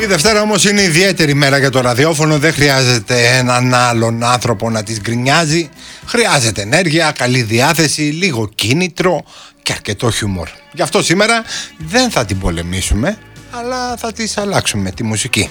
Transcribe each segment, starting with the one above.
Η Δευτέρα όμως είναι ιδιαίτερη μέρα για το ραδιόφωνο. Δεν χρειάζεται έναν άλλον άνθρωπο να τις γκρινιάζει. Χρειάζεται ενέργεια, καλή διάθεση, λίγο κίνητρο και αρκετό χιούμορ. Γι' αυτό σήμερα δεν θα την πολεμήσουμε, αλλά θα της αλλάξουμε τη μουσική.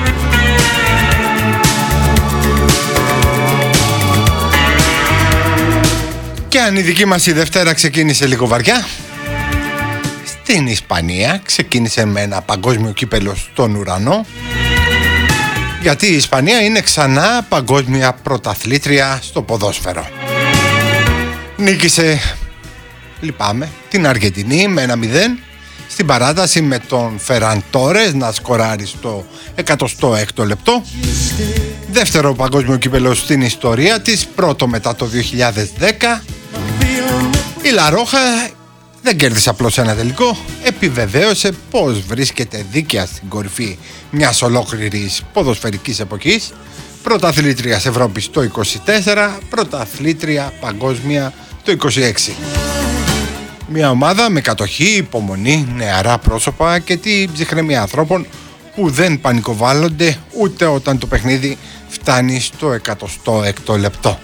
Και αν η δική μας η Δευτέρα ξεκίνησε λίγο βαριά, στην Ισπανία ξεκίνησε με ένα παγκόσμιο κύπελο στον ουρανό, γιατί η Ισπανία είναι ξανά παγκόσμια πρωταθλήτρια στο ποδόσφαιρο. Νίκησε, λυπάμαι, την Αργεντινή με 1-0 στην παράταση, με τον Φεράν Τόρες να σκοράρει στο 106ο λεπτό. Δεύτερο παγκόσμιο κύπελο στην ιστορία της, πρώτο μετά το 2010. Η Λαρόχα δεν κέρδισε απλώς ένα τελικό, επιβεβαίωσε πως βρίσκεται δίκαια στην κορυφή μιας ολόκληρης ποδοσφαιρικής εποχής. Πρωταθλήτριας Ευρώπης το 24, πρωταθλήτρια παγκόσμια το 26. Μια ομάδα με κατοχή, υπομονή, νεαρά πρόσωπα και την ψυχραιμία ανθρώπων που δεν πανικοβάλλονται ούτε όταν το παιχνίδι φτάνει στο 106ο λεπτό.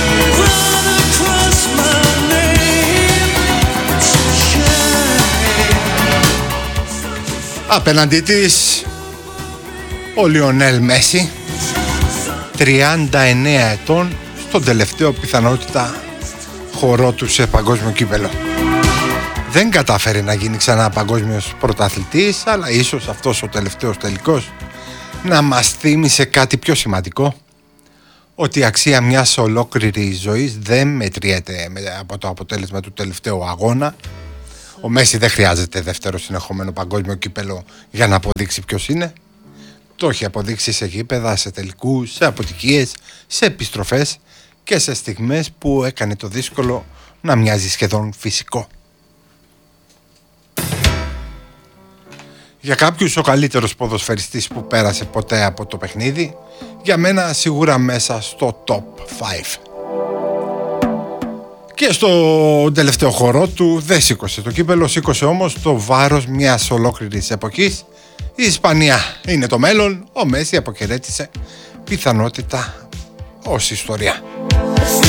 Απέναντί της ο Λιονέλ Μέση, 39 ετών, στον τελευταίο πιθανότητα χορό του σε παγκόσμιο κύπελο. Δεν κατάφερε να γίνει ξανά παγκόσμιος πρωταθλητής, αλλά ίσως αυτός ο τελευταίος τελικός να μας θύμισε κάτι πιο σημαντικό, ότι η αξία μιας ολόκληρης ζωής δεν μετριέται από το αποτέλεσμα του τελευταίου αγώνα. Ο Μέση δεν χρειάζεται δεύτερο συνεχόμενο παγκόσμιο κύπελο για να αποδείξει ποιος είναι. Το έχει αποδείξει σε γήπεδα, σε τελικούς, σε αποτυχίες, σε επιστροφές και σε στιγμές που έκανε το δύσκολο να μοιάζει σχεδόν φυσικό. Για κάποιους ο καλύτερος ποδοσφαιριστής που πέρασε ποτέ από το παιχνίδι, για μένα σίγουρα μέσα στο top 5. Και στο τελευταίο χώρο του δεν σήκωσε το κύπελο, σήκωσε όμως το βάρος μιας ολόκληρης εποχής. Η Ισπανία είναι το μέλλον, ο Μέση αποχαιρέτησε πιθανότητα ως ιστορία.